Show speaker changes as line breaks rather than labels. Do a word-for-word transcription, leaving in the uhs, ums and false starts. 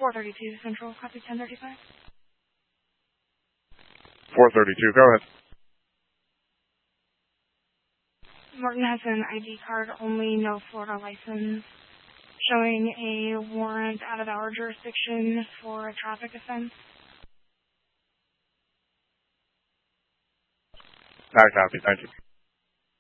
four thirty-two Central, copy ten thirty-five.
four thirty-two, go ahead.
Martin has an I D card only, no Florida license, showing a warrant out of our jurisdiction for a traffic offense.
I copy, thank you.